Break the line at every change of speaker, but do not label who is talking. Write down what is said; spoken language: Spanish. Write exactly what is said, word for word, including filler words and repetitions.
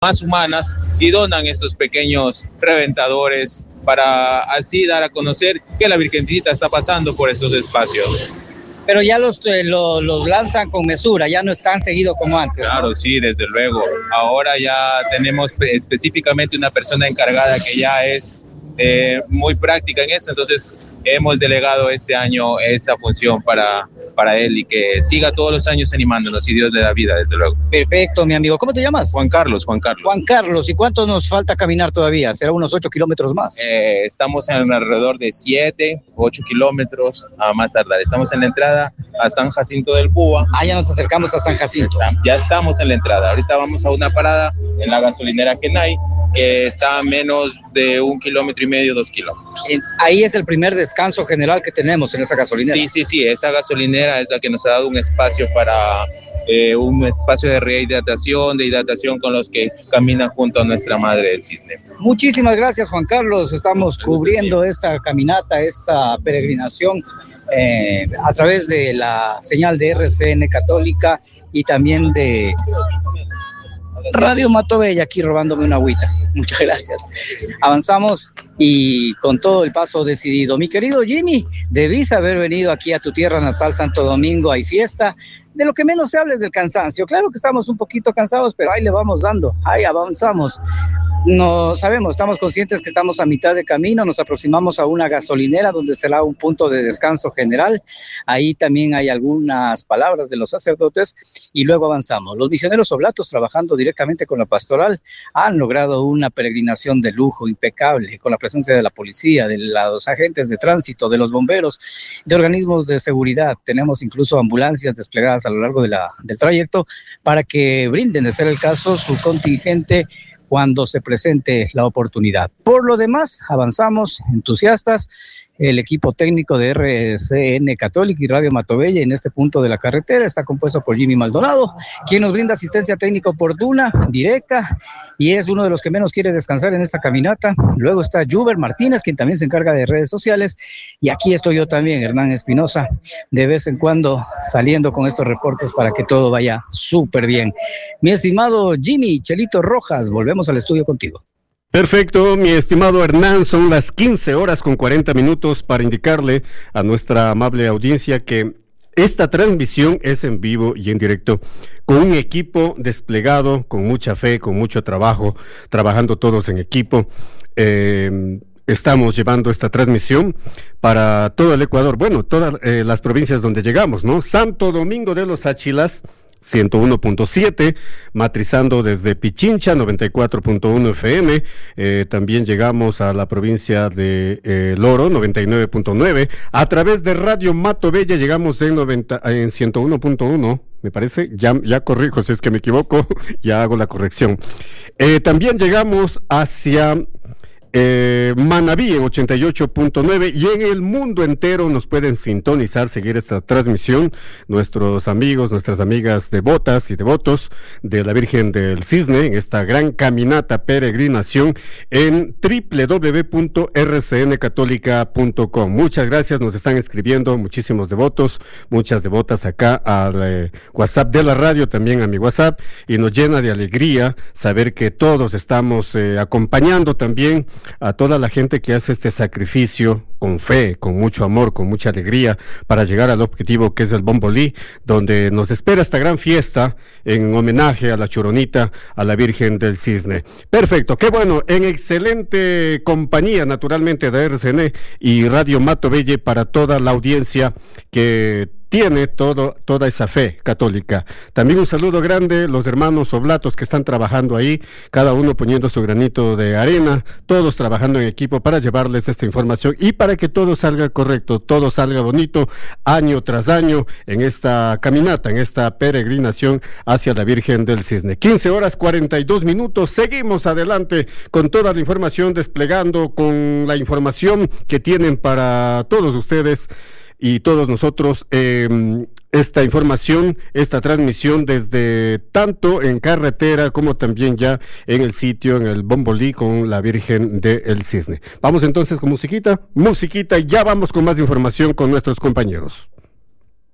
más humanas y donan estos pequeños reventadores para así dar a conocer que la Virgencita está pasando por estos espacios.
Pero ya los, eh, los, los lanzan con mesura, ya no es tan seguido como antes.
Claro, ¿no? Sí, desde luego. Ahora ya tenemos específicamente una persona encargada que ya es eh, muy práctica en eso, entonces hemos delegado este año esa función para, para él y que siga todos los años animándonos y Dios le da vida, desde luego.
Perfecto, mi amigo. ¿Cómo te llamas?
Juan Carlos, Juan Carlos.
Juan Carlos, ¿y cuánto nos falta caminar todavía? ¿Será unos ocho kilómetros más?
Eh, estamos en alrededor de siete, ocho kilómetros a más tardar. Estamos en la entrada a San Jacinto del Búa.
Ah, ya nos acercamos a San Jacinto.
Ya estamos en la entrada. Ahorita vamos a una parada en la gasolinera Kenai, que está a menos de un kilómetro y medio, dos kilómetros.
Ahí es el primer descanso general que tenemos en esa gasolinera.
Sí, sí, sí, esa gasolinera es la que nos ha dado un espacio para eh, un espacio de rehidratación, de hidratación con los que caminan junto a nuestra Madre del Cisne.
Muchísimas gracias, Juan Carlos. Estamos cubriendo esta caminata, esta peregrinación eh, a través de la señal de R C N Católica y también de Radio Matobella, aquí robándome una agüita. Muchas gracias. Avanzamos y con todo el paso decidido. Mi querido Jimmy, debís haber venido aquí a tu tierra natal, Santo Domingo. Hay fiesta. De lo que menos se habla es del cansancio. Claro que estamos un poquito cansados, pero ahí le vamos dando. Ahí avanzamos. No sabemos, estamos conscientes que estamos a mitad de camino, nos aproximamos a una gasolinera donde será un punto de descanso general. Ahí también hay algunas palabras de los sacerdotes y luego avanzamos. Los misioneros oblatos, trabajando directamente con la pastoral, han logrado una peregrinación de lujo impecable, con la presencia de la policía, de los agentes de tránsito, de los bomberos, de organismos de seguridad. Tenemos incluso ambulancias desplegadas a lo largo de la, del trayecto para que brinden, de ser el caso, su contingente cuando se presente la oportunidad. Por lo demás, avanzamos entusiastas. El equipo técnico de R C N Católica y Radio Matobella en este punto de la carretera está compuesto por Jimmy Maldonado, quien nos brinda asistencia técnica oportuna, directa, y es uno de los que menos quiere descansar en esta caminata. Luego está Juber Martínez, quien también se encarga de redes sociales, y aquí estoy yo también, Hernán Espinosa, de vez en cuando saliendo con estos reportes para que todo vaya súper bien. Mi estimado Jimmy Chelito Rojas, volvemos al estudio contigo.
Perfecto, mi estimado Hernán, son las quince horas con cuarenta minutos para indicarle a nuestra amable audiencia que esta transmisión es en vivo y en directo, con un equipo desplegado, con mucha fe, con mucho trabajo, trabajando todos en equipo. Eh, estamos llevando esta transmisión para todo el Ecuador, bueno, todas eh, las provincias donde llegamos, ¿no? Santo Domingo de los Áchilas, ciento uno punto siete, matrizando desde Pichincha, noventa y cuatro punto uno F M, eh, también llegamos a la provincia de eh, Loro, noventa y nueve punto nueve, a través de Radio Matobella llegamos en, noventa, en ciento uno punto uno, me parece, ya, ya corrijo si es que me equivoco, ya hago la corrección. Eh, también llegamos hacia Eh, Manabí en ochenta y ocho punto nueve y en el mundo entero nos pueden sintonizar, seguir esta transmisión nuestros amigos, nuestras amigas devotas y devotos de la Virgen del Cisne en esta gran caminata peregrinación en doble u doble u doble u punto r c n católica punto com. Muchas gracias, nos están escribiendo muchísimos devotos, muchas devotas acá al eh, WhatsApp de la radio, también a mi WhatsApp, y nos llena de alegría saber que todos estamos eh, acompañando también a toda la gente que hace este sacrificio con fe, con mucho amor, con mucha alegría para llegar al objetivo que es el Bombolí, donde nos espera esta gran fiesta en homenaje a la Choronita, a la Virgen del Cisne. Perfecto, qué bueno, en excelente compañía naturalmente de R C N y Radio Matobella para toda la audiencia que tiene todo, toda esa fe católica. También un saludo grande, los hermanos oblatos que están trabajando ahí, cada uno poniendo su granito de arena, todos trabajando en equipo para llevarles esta información y para que todo salga correcto, todo salga bonito, año tras año, en esta caminata, en esta peregrinación hacia la Virgen del Cisne. quince horas cuarenta y dos minutos, seguimos adelante con toda la información, desplegando con la información que tienen para todos ustedes y todos nosotros eh, esta información, esta transmisión desde tanto en carretera como también ya en el sitio, en el Bombolí con la Virgen del Cisne. Vamos entonces con musiquita, musiquita y ya vamos con más información con nuestros compañeros.